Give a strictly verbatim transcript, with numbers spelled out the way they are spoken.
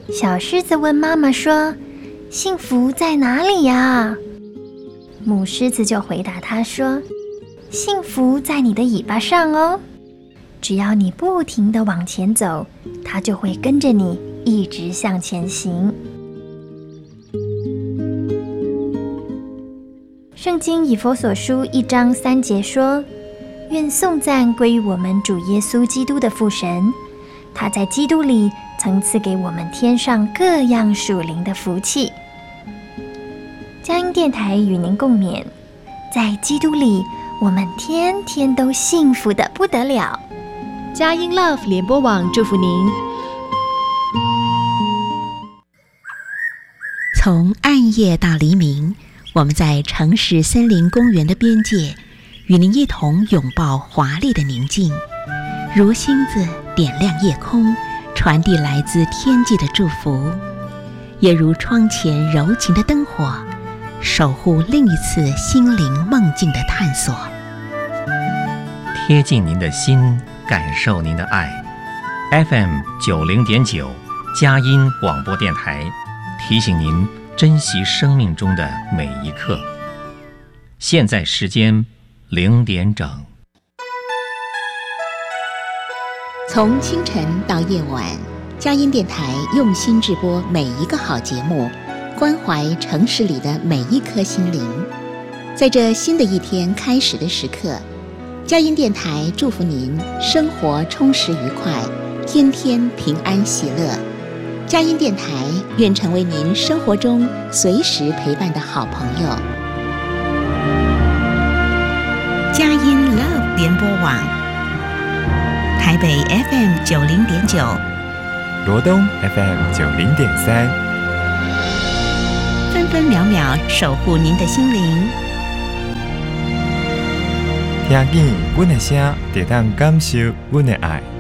小狮子问妈妈说：幸福在哪里呀？母狮子就回答他说：幸福在你的尾巴上哦，只要你不停地往前走，它就会跟着你一直向前行。圣经以弗所书一章三节说：愿颂赞归于我们主耶稣基督的父神，他在基督里曾赐给我们天上各样属灵的福气。佳音电台与您共勉，在基督里我们天天都幸福得不得了。 佳音 Love 联播网祝福您。 从暗夜到黎明，我们在城市森林公园的边界，与您一同拥抱华丽的宁静，如星子点亮夜空，传递来自天际的祝福，也如窗前柔情的灯火，守护另一次心灵梦境的探索。 贴近您的心，感受您的爱。F M 九零点九佳音广播电台提醒您珍惜生命中的每一刻。现在时间零点整。 从清晨到夜晚，佳音电台用心制播每一个好节目，关怀城市里的每一颗心灵。在这新的一天开始的时刻，佳音电台祝福您生活充实愉快，天天平安喜乐。佳音电台愿成为您生活中随时陪伴的好朋友。佳音 Love 联播网，台北 F M 九零点九， 罗东 F M 九零点三， 分分秒秒守护您的心灵。 听见阮的声，就当感受阮的爱。